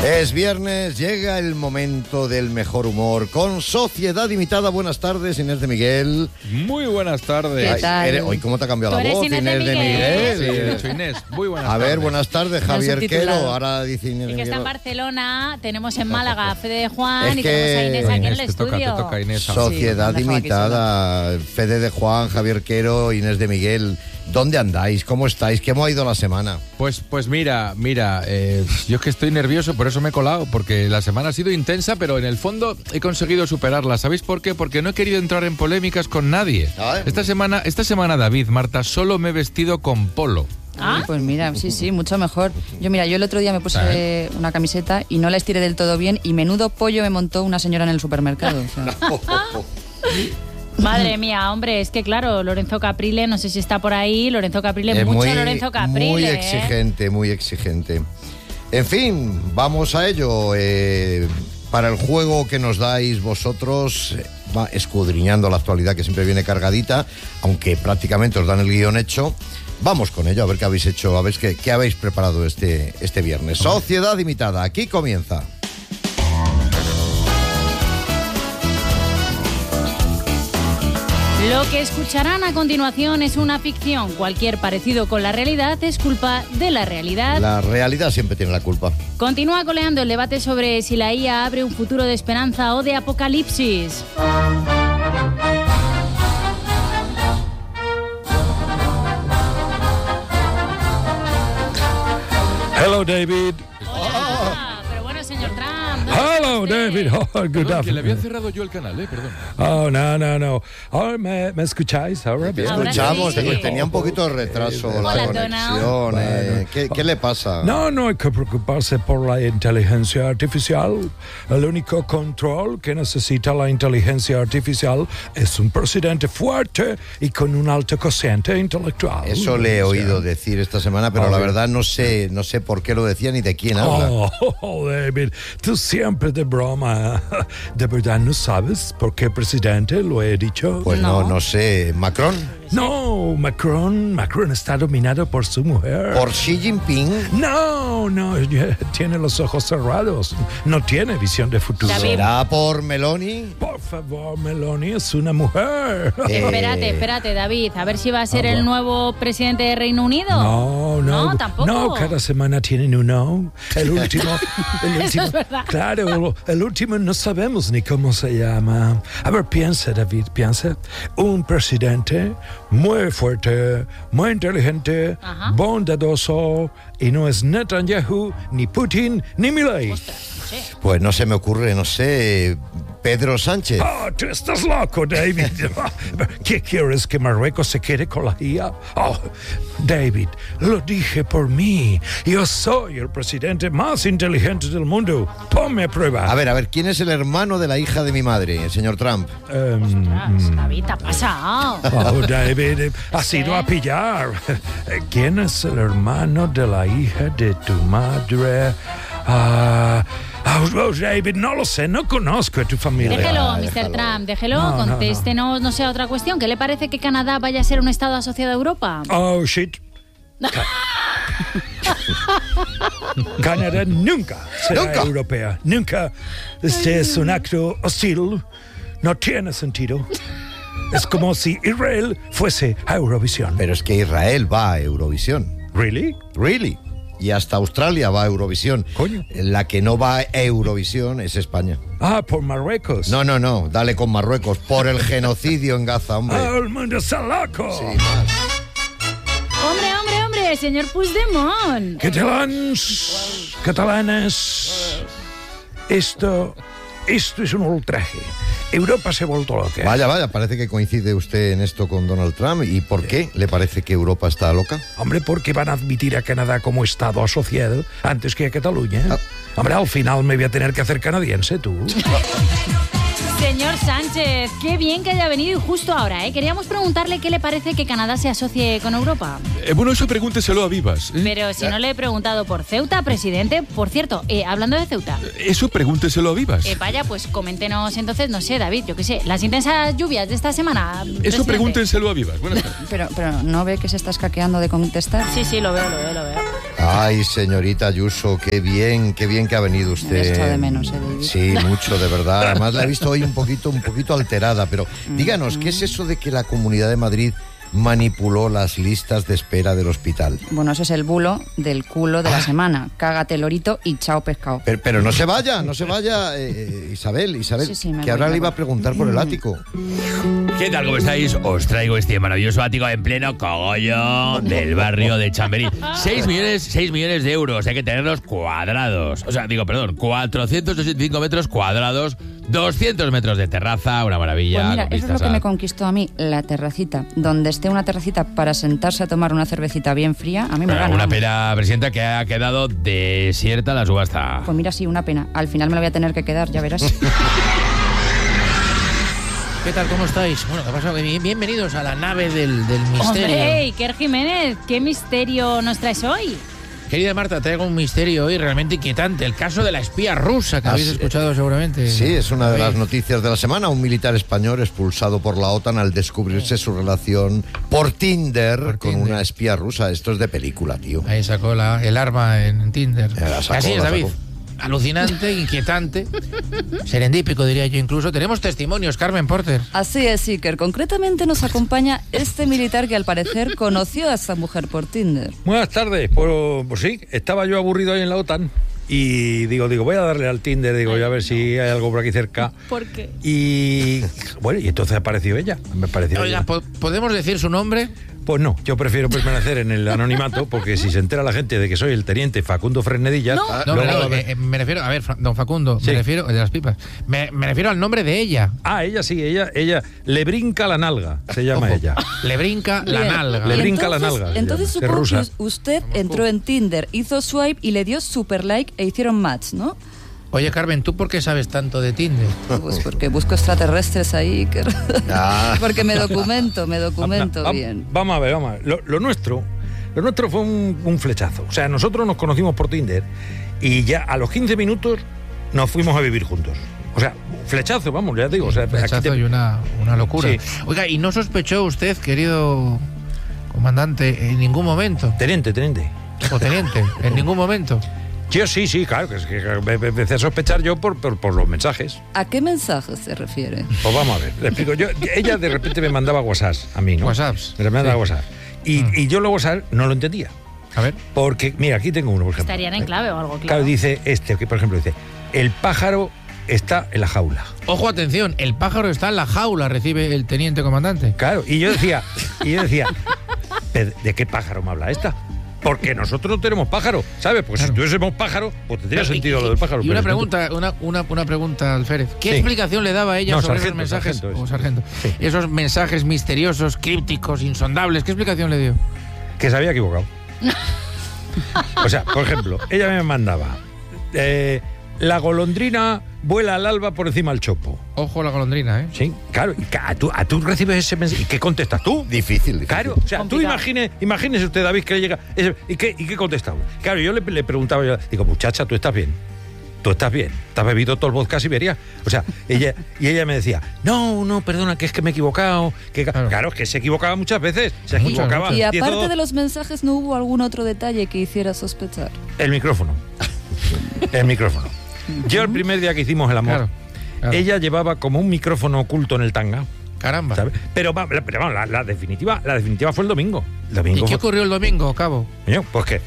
Es viernes, llega el momento del mejor humor con Sociedad Imitada. Buenas tardes, Inés de Miguel. Muy buenas tardes. ¿Qué tal? Hoy, ¿cómo te ha cambiado la voz, Inés de Miguel? Sí, he dicho Inés. Muy buenas A tardes. ver, buenas tardes, Javier subtitulado. Quero. Ahora dice Inés de Y que está en Miguel. Barcelona, tenemos en Málaga a Fede de Juan Es y que- tenemos a Inés aquí en el Inés, te estudio. toca Inés. Sociedad Sí, me han dejado Imitada, Fede de Juan, Javier Quero, Inés de Miguel. ¿Dónde andáis? ¿Cómo estáis? ¿Cómo ha ido la semana? Pues mira, yo es que estoy nervioso, por eso me he colado, porque la semana ha sido intensa, pero en el fondo he conseguido superarla. ¿Sabéis por qué? Porque no he querido entrar en polémicas con nadie. Ay. Esta semana, David, Marta, solo me he vestido con polo. ¿Ah? Pues mira, sí, mucho mejor. Yo el otro día me puse una camiseta y no la estiré del todo bien y menudo pollo me montó una señora en el supermercado. O sea. Madre mía, hombre, es que claro, Lorenzo Caprile, no sé si está por ahí, Lorenzo Caprile, mucho Lorenzo Caprile. Muy exigente, muy exigente. En fin, vamos a ello. Para el juego que nos dais vosotros, va escudriñando la actualidad que siempre viene cargadita, aunque prácticamente os dan el guión hecho. Vamos con ello, a ver qué habéis hecho, a ver qué habéis preparado este viernes. Sociedad Imitada, aquí comienza. Lo que escucharán a continuación es una ficción. Cualquier parecido con la realidad es culpa de la realidad. La realidad siempre tiene la culpa. Continúa coleando el debate sobre si la IA abre un futuro de esperanza o de apocalipsis. Hello, David. Hola, pero bueno, señor Trump. ¿dónde Hello, está usted? David. Oh, good Perdón, que le había afternoon. cerrado yo el canal, perdón. Oh, no. Ahora me escucháis ahora. Te bien? Ahora escuchamos, sí. tenía un poquito de retraso Hola, la Donald. conexión. ¿Qué le pasa? No hay que preocuparse por la inteligencia artificial. El único control que necesita la inteligencia artificial es un presidente fuerte y con un alto cociente intelectual. Eso le he O sea, oído decir esta semana, pero la verdad no sé por qué lo decía ni de quién habla. Oh, David, tú siempre de broma. ¿De verdad no sabes por qué presidente lo he dicho? Pues no sé. ¿Macron? No, Macron está dominado por su mujer. ¿Por Xi Jinping? No, tiene los ojos cerrados. No tiene visión de futuro. David. ¿Será por Meloni? Por favor, Meloni es una mujer. Espérate, David, a ver si va a ser el nuevo presidente de Reino Unido. No, tampoco. No, cada semana tienen uno. El último. Eso es verdad. Claro, el último no sabemos ni cómo se llama. A ver, piensa, David, piensa. Un presidente muy fuerte, muy inteligente, Ajá. bondadoso, y no es Netanyahu, ni Putin, ni Milei. Pues no se me ocurre, no sé. Pedro Sánchez. Oh, tú estás loco, David. ¿Qué quieres, que Marruecos se quede con la IA? Oh, David, lo dije por mí. Yo soy el presidente más inteligente del mundo. Ponme a prueba. A ver, ¿quién es el hermano de la hija de mi madre, el señor Trump? David, te ha pasado. Oh, David, has ido a pillar. ¿Quién es el hermano de la hija de tu madre? David, no lo sé, no conozco a tu familia. Déjelo, déjalo. Mr. Trump, déjelo, No. contéstenos, no sé, otra cuestión. ¿Qué le parece que Canadá vaya a ser un estado asociado a Europa? Oh, shit. Canadá nunca será ¿Nunca? europea. Nunca. Este es un acto hostil. No tiene sentido. Es como si Israel fuese a Eurovisión. Pero es que Israel va a Eurovisión. ¿Really? Really. Y hasta Australia va a Eurovisión. Coño. La que no va a Eurovisión es España. Ah, por Marruecos. No, dale con Marruecos. Por el genocidio en Gaza, hombre. Ah, el mundo está loco. Sí, más. Hombre, señor Puigdemont. Catalanes, esto es un ultraje. Europa se ha vuelto loca. Vaya, parece que coincide usted en esto con Donald Trump. ¿Y por qué le parece que Europa está loca? Hombre, porque van a admitir a Canadá como Estado asociado antes que a Cataluña. Hombre, al final me voy a tener que hacer canadiense, tú. Señor Sánchez, qué bien que haya venido y justo ahora, ¿eh? Queríamos preguntarle qué le parece que Canadá se asocie con Europa. Bueno, eso pregúnteselo a Vivas. Pero si no le he preguntado por Ceuta, presidente. Por cierto, hablando de Ceuta. Eso pregúnteselo a Vivas. Vaya, pues coméntenos entonces, no sé, David, yo qué sé, las intensas lluvias de esta semana. Eso presidente. pregúntenselo a Vivas. Buenas tardes. Pero no ve que se está escaqueando de contestar. Sí, lo veo. Ay, señorita Ayuso, qué bien que ha venido usted. Me he echado de menos, David. Sí, mucho, de verdad. Además la he visto hoy un poquito alterada, pero díganos, ¿qué es eso de que la Comunidad de Madrid manipuló las listas de espera del hospital? Bueno, ese es el bulo del culo de la semana. Cágate lorito y chao pescado. Pero no se vaya, Isabel, Sí, que ahora le iba a preguntar por el ático. ¿Qué tal? ¿Cómo estáis? Os traigo este maravilloso ático en pleno cogollo del barrio de Chamberí. 6 millones de euros. Hay que tenerlos cuadrados. 485 metros cuadrados, 200 metros de terraza, una maravilla. Pues mira, con eso es lo vistas que a- me conquistó a mí, la terracita. Donde esté una terracita para sentarse a tomar una cervecita bien fría, a mí me Bueno, gana. una vamos. pena, presidenta, que ha quedado desierta la subasta. Pues mira, sí, una pena. Al final me la voy a tener que quedar, ya verás. ¿Qué tal? ¿Cómo estáis? Bueno, ¿qué pasa? Bienvenidos a la nave del misterio. Hombre, Iker Jiménez, ¿qué misterio nos traes hoy? Querida Marta, traigo un misterio hoy realmente inquietante. El caso de la espía rusa, que habéis sí. escuchado seguramente. Sí, es una de las Habéis- noticias de la semana. Un militar español expulsado por la OTAN al descubrirse su relación por Tinder con Tinder. una espía rusa. Esto es de película, tío. Ahí sacó el arma en Tinder. La sacó, Así es, la David. sacó. Alucinante, inquietante, serendípico, diría yo incluso. Tenemos testimonios, Carmen Porter. Así es, Iker. Concretamente nos acompaña este militar que al parecer conoció a esta mujer por Tinder. Buenas tardes. Pues sí, estaba yo aburrido ahí en la OTAN y digo, voy a darle al Tinder, digo, a ver si hay algo por aquí cerca. ¿Por qué? Y bueno, y entonces apareció ella. Me pareció Oiga, ella. ¿podemos decir su nombre? Pues no, yo prefiero permanecer en el anonimato porque si se entera la gente de que soy el teniente Facundo Fresnedillas, No, luego- me refiero, a ver, don Facundo, Sí. me refiero, de las pipas, me refiero al nombre de ella. ella sí, ella le brinca la nalga, se llama Ojo. ella. Le brinca la Bien. nalga. Le Y brinca la nalga, se Entonces llama. supongo Es que rusa. usted entró en Tinder, hizo swipe y le dio super like e hicieron match, ¿no? Oye, Carmen, ¿tú por qué sabes tanto de Tinder? Pues porque busco extraterrestres ahí, Iker. Ah. Porque me documento bien. Vamos a ver. Lo nuestro fue un flechazo. O sea, nosotros nos conocimos por Tinder y ya a los 15 minutos nos fuimos a vivir juntos. O sea, flechazo, vamos, ya te digo. O sea, aquí Rechazo y una locura. Sí. Oiga, ¿y no sospechó usted, querido comandante, en ningún momento, Teniente. o teniente, en ningún momento? Yo sí, claro, que es que me empecé a sospechar yo por los mensajes. ¿A qué mensajes se refiere? Pues vamos a ver, le explico. Ella de repente me mandaba WhatsApp a mí, ¿no? WhatsApps. Me mandaba Sí. WhatsApp. Y yo los WhatsApp no lo entendía. A ver. Porque, mira, aquí tengo uno, por ejemplo. Estarían en clave o algo, Claro, claro. dice que por ejemplo dice, el pájaro está en la jaula. Ojo, atención, el pájaro está en la jaula, recibe el teniente comandante. Claro, y yo decía, ¿pero ¿de qué pájaro me habla esta? Porque nosotros no tenemos pájaro, ¿sabes? Porque Claro. si tuviésemos pájaro, pues tendría Pero, sentido lo del pájaro. Y pero una no. pregunta, una pregunta, Alférez. ¿Qué Sí. explicación le daba ella No, sobre sargento, esos mensajes? sargento es. Sargento. Sí. Esos mensajes misteriosos, crípticos, insondables. ¿Qué explicación le dio? Que se había equivocado. O sea, por ejemplo, ella me mandaba, la golondrina vuela al alba por encima del chopo. Ojo la golondrina, ¿eh? Sí, claro. Y a tú recibes ese mensaje. ¿Y qué contestas tú? Difícil. Claro, o sea, Complicado. tú imagínese usted, David, que le llega. ¿Y qué contestaba? Claro, yo le preguntaba, digo, muchacha, ¿tú estás bien? ¿Tú estás bien? ¿Te has bebido todo el vodka Siberia? O sea, ella me decía, no, perdona, que es que me he equivocado. Claro, es que se equivocaba muchas veces. Se Muchas, equivocaba. muchas. Y 10 o aparte 12. de los mensajes, ¿no hubo algún otro detalle que hiciera sospechar? El micrófono. El micrófono. Yo el primer día que hicimos el amor, Claro. ella llevaba como un micrófono oculto en el tanga. Caramba. ¿Sabes? Pero vamos, la definitiva fue el domingo. El domingo ¿Y qué fue- ocurrió el domingo, cabo? Coño, pues que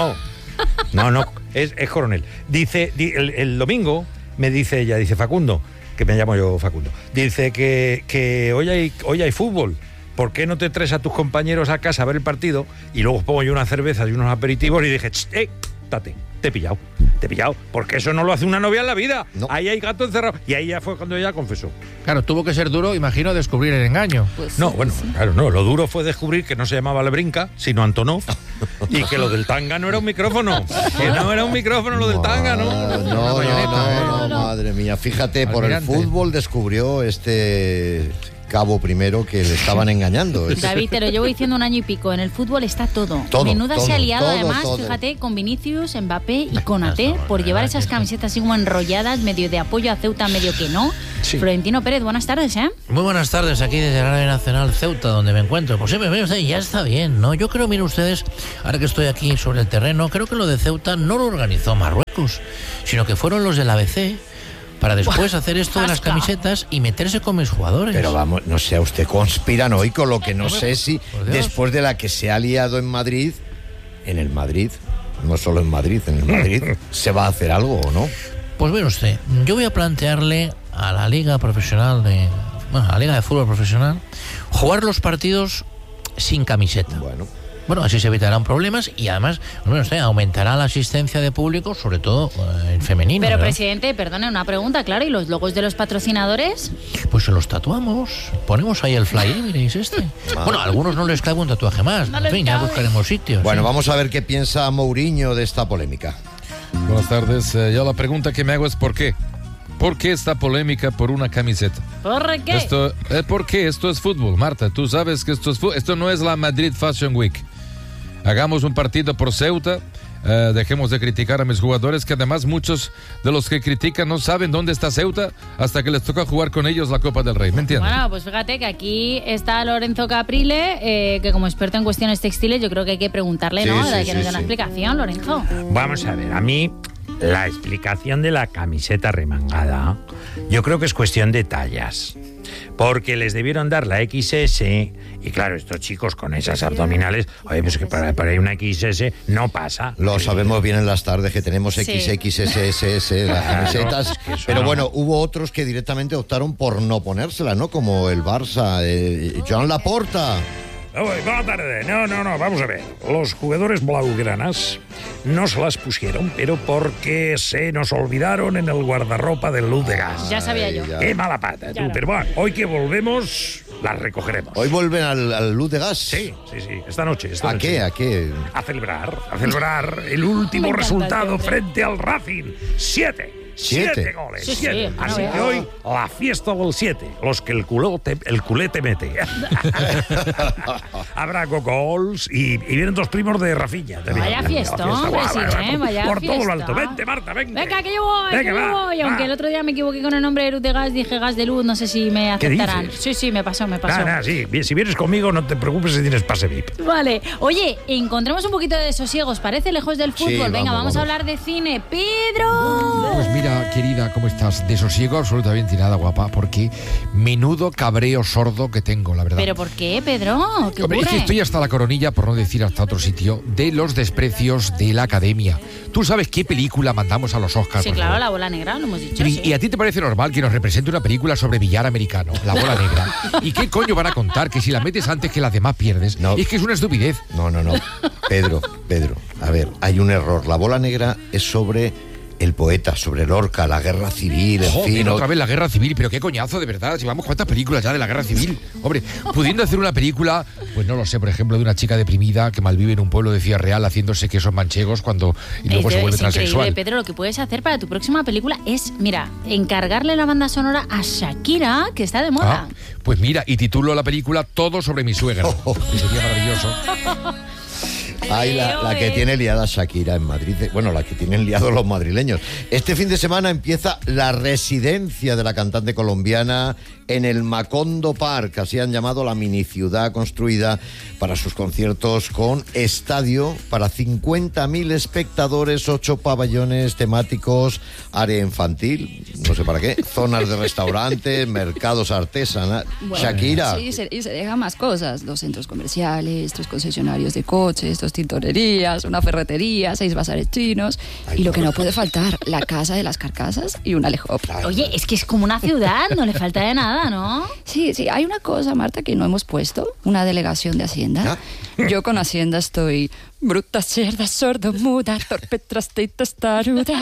no, es coronel. Dice, el domingo me dice ella, dice Facundo, que me llamo yo Facundo, dice que hoy hay fútbol. ¿Por qué no te traes a tus compañeros a casa a ver el partido? Y luego os pongo yo unas cervezas y unos aperitivos y dije, tate, te he pillado, porque eso no lo hace una novia en la vida. No. Ahí hay gato encerrado. Y ahí ya fue cuando ella confesó. Claro, tuvo que ser duro, imagino, descubrir el engaño. Pues No, sí, bueno, sí. claro, no. Lo duro fue descubrir que no se llamaba Lebrinka, sino Antonov, y que lo del tanga no era un micrófono. Que no era un micrófono lo del tanga, ¿no? No, madre mía. Fíjate, por el Almirante. fútbol descubrió cabo primero que le estaban engañando. David, te lo llevo diciendo un año y pico. En el fútbol está todo. Todo, Menuda todo, se ha liado, todo, además, todo. fíjate, con Vinicius, Mbappé y Konaté por llevar esas camisetas así como enrolladas, medio de apoyo a Ceuta, medio que no. Sí. Florentino Pérez, buenas tardes, ¿eh? Muy buenas tardes, aquí desde la Radio Nacional Ceuta, donde me encuentro. Pues sí, mire usted, ya está bien, ¿no? Yo creo, miren ustedes, ahora que estoy aquí sobre el terreno, creo que lo de Ceuta no lo organizó Marruecos, sino que fueron los del ABC para después hacer esto de las camisetas y meterse con mis jugadores. Pero vamos, no sea usted conspiranoico, lo que no sé si por Dios. después de la que se ha liado en el Madrid, no solo en Madrid, en el Madrid, ¿se va a hacer algo o no? Pues mire usted, yo voy a plantearle a la Liga Profesional a la Liga de Fútbol Profesional jugar los partidos sin camiseta. Bueno, así se evitarán problemas y además, bueno, usted aumentará la asistencia de público, sobre todo en femenino. Pero, ¿verdad? presidente, perdone, una pregunta, claro, ¿y los logos de los patrocinadores? Pues se los tatuamos, ponemos ahí el flyer, miréis este. Bueno, a algunos no les cabe un tatuaje más, No en les fin, ya cabe. buscaremos sitios. Bueno, ¿sí? vamos a ver qué piensa Mourinho de esta polémica. Buenas tardes. Yo la pregunta que me hago es ¿por qué? ¿Por qué esta polémica por una camiseta? ¿Por qué? ¿Por qué? Esto es fútbol, Marta. Tú sabes que esto es fútbol. Esto no es la Madrid Fashion Week. Hagamos un partido por Ceuta. Dejemos de criticar a mis jugadores, que además muchos de los que critican no saben dónde está Ceuta hasta que les toca jugar con ellos la Copa del Rey. ¿Me entiendes? Bueno, pues fíjate que aquí está Lorenzo Caprile, que como experto en cuestiones textiles yo creo que hay que preguntarle, Sí, ¿no? sí, Que sí, nos dé una sí. explicación, Lorenzo. Vamos a ver, a mí la explicación de la camiseta remangada, yo creo que es cuestión de tallas. Porque les debieron dar la XS y claro, estos chicos con esas abdominales, oye, pues que para una XS no pasa. Lo sabemos bien en las tardes que tenemos Sí. XXSSS, las camisetas, es que eso pero no. bueno, hubo otros que directamente optaron por no ponérsela, ¿no? Como el Barça, Joan Laporta. Buenas tardes. No, vamos a ver. Los jugadores blaugranas no se las pusieron, pero porque se nos olvidaron en el guardarropa del Luz de Gas. Ya sabía yo. ya. Qué mala pata, tú. Claro. Pero bueno, hoy que volvemos, las recogeremos. Hoy vuelven al Luz de Gas. Sí. Esta noche. ¿A qué? ¿A qué? A celebrar el último Me encanta resultado este. frente al Racing. 7 goles. Sí, sí, 7. ah, Así no, que hoy la fiesta del 7. Los que el culé te mete. Habrá goals y vienen dos primos de Rafinha. también. Vaya La fiesta, guau, presidente, vaya por fiesta. todo lo alto. Vente, Marta, vente. Venga, que yo voy, Venga, que yo va, voy. Aunque va. el otro día me equivoqué con el nombre de Luz de Gas, dije gas de luz, no sé si me ¿Qué aceptarán. dices? Sí, me pasó. Sí. Si vienes conmigo, no te preocupes si tienes pase VIP. Vale, oye, encontremos un poquito de sosiego, ¿os parece? Lejos del Sí, fútbol. Venga, vamos. vamos a hablar de cine. ¡Pedro! Pues mira, querida, ¿cómo estás? Desosiego absolutamente nada, guapa, porque menudo cabreo sordo que tengo, la verdad. ¿Pero por qué, Pedro? ¿Qué Hombre, es ocurre? que estoy hasta la coronilla, por no decir hasta otro sitio, de los desprecios de la academia. ¿Tú sabes qué película mandamos a los Oscars? Sí, por claro, favor? La Bola Negra, lo hemos dicho. ¿Y, sí. y a ti te parece normal que nos represente una película sobre billar americano, La Bola Negra? ¿Y qué coño van a contar? Que si la metes antes que las demás pierdes. No. Es que es una estupidez. No. Pedro, a ver, hay un error. La Bola Negra es sobre el poeta, sobre Lorca, la guerra civil, en Joder, fin. otra vez la guerra civil, pero qué coñazo, de verdad. Llevamos cuántas películas ya de la guerra civil. Hombre, pudiendo hacer una película, pues no lo sé, por ejemplo, de una chica deprimida que malvive en un pueblo de Ciudad Real haciéndose quesos manchegos cuando y luego se vuelve es increíble, transexual. Pedro. Lo que puedes hacer para tu próxima película es, mira, encargarle la banda sonora a Shakira, que está de moda. Ah, pues mira, y titulo la película Todo sobre mi suegra. Que sería maravilloso. Hay la que tiene liada Shakira en Madrid. Bueno, la que tienen liados los madrileños. Este fin de semana empieza la residencia de la cantante colombiana en el Macondo Park, así han llamado la mini ciudad construida para sus conciertos, con estadio para 50.000 espectadores, 8 pabellones temáticos, área infantil, no sé para qué, zonas de restaurantes, mercados artesanales. Shakira. Sí, y se deja más cosas. 2 centros comerciales, 3 concesionarios de coches, 2 tintorerías, una ferretería, 6 bazares chinos. Ay, Y lo que no. no puede faltar, la casa de las carcasas y un alejop. Oye, es que es como una ciudad, no le falta de nada, ¿no? Sí, hay una cosa, Marta, que no hemos puesto, una delegación de Hacienda. Yo con Hacienda estoy bruta, cerda, sordo, muda, torpe, traste y testaruda.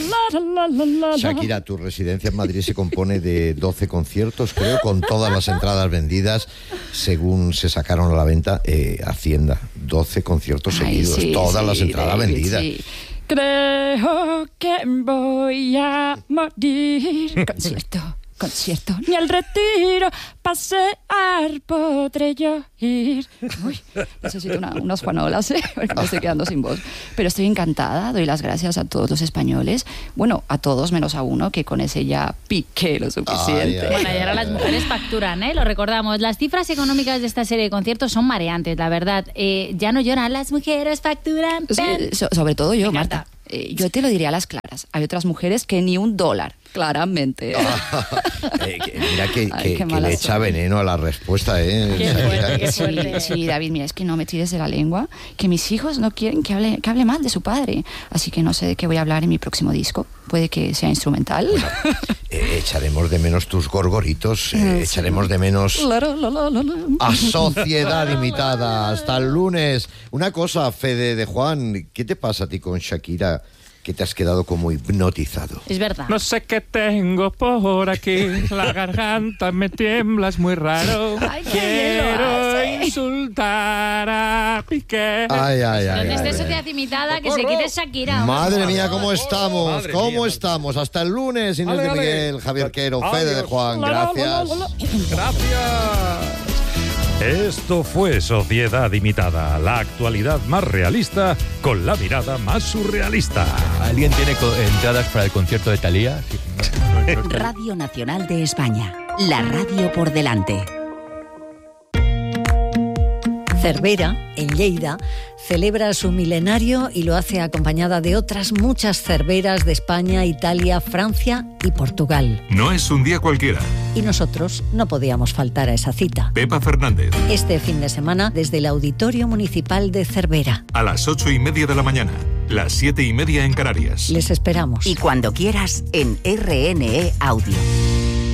La. Shakira, tu residencia en Madrid se compone de 12 conciertos, creo, con todas las entradas vendidas, según se sacaron a la venta. Hacienda, 12 conciertos Ay, seguidos, sí, todas sí, las entradas David, vendidas. sí. Creo que voy a morir. Concierto concierto ni al retiro, pasear podré yo ir. Uy, necesito unas juanolas, porque me estoy quedando sin voz. Pero estoy encantada, doy las gracias a todos los españoles. Bueno, a todos menos a uno, que con ese ya piqué lo suficiente. Bueno, y ahora las mujeres facturan, ¿eh? Lo recordamos. Las cifras económicas de esta serie de conciertos son mareantes, la verdad. Ya no lloran, las mujeres facturan. Sí, sobre todo yo, Me encanta. Marta. Yo te lo diría a las claras. Hay otras mujeres que ni $1, claramente. Mira que mala le echa suerte. veneno a la respuesta, ¿eh? Qué fuerte, qué Sí, fuerte. sí, David, mira, es que no me tires de la lengua, que mis hijos no quieren que hable mal de su padre. Así que no sé de qué voy a hablar en mi próximo disco. Puede que sea instrumental. Echaremos de menos tus gorgoritos, echaremos de menos a Sociedad Limitada. Hasta el lunes. Una cosa, Fede de Juan, ¿qué te pasa a ti con Shakira? Que te has quedado como hipnotizado. Es verdad. No sé qué tengo por aquí, la garganta me tiembla, es muy raro. Ay, qué bien lo Quiero hace. insultar a Piqué. Ay, ay, ay. Donde ay, esté ay. Sociedad Limitada, que se quite Shakira. Madre mía, ¿cómo estamos? Madre ¿Cómo mía. estamos? Hasta el lunes, Inés Ale, de ale. Miguel, Javier Quero, Fede de Juan. Gracias. Gracias. Esto fue Sociedad Imitada, la actualidad más realista con la mirada más surrealista. ¿Alguien tiene entradas para el concierto de Thalía? Radio Nacional de España. La radio por delante. Cervera, en Lleida, celebra su milenario y lo hace acompañada de otras muchas cerveras de España, Italia, Francia y Portugal. No es un día cualquiera. Y nosotros no podíamos faltar a esa cita. Pepa Fernández, Este fin de semana, desde el Auditorio Municipal de Cervera. a las 8:30 de la mañana, las 7:30 en Canarias. Les esperamos. Y cuando quieras en RNE Audio.